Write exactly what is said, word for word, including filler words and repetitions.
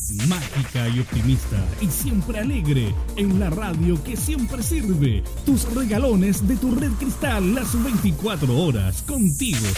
Mágica y optimista y siempre alegre en la radio que siempre sirve. Tus regalones de tu Red Cristal las veinticuatro horas contigo